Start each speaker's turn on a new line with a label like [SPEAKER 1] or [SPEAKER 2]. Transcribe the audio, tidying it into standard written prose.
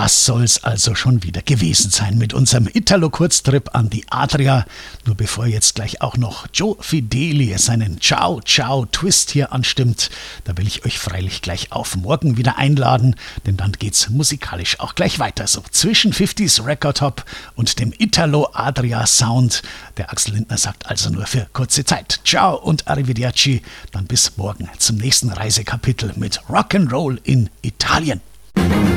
[SPEAKER 1] Das soll's also schon wieder gewesen sein mit unserem Italo-Kurztrip an die Adria. Nur bevor jetzt gleich auch noch Joe Fideli seinen Ciao Ciao Twist hier anstimmt, da will ich euch freilich gleich auf morgen wieder einladen, denn dann geht's musikalisch auch gleich weiter. So zwischen 50s Record Hop und dem Italo-Adria-Sound. Der Axel Lindner sagt also nur für kurze Zeit Ciao und Arrivederci. Dann bis morgen zum nächsten Reisekapitel mit Rock'n'Roll in Italien.